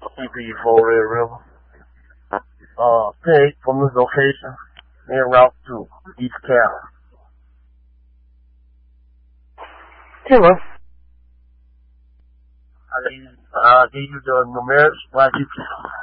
CPU4 Red River. Take from this location en route to East Cal. Hello. I gave you the numerics. Why you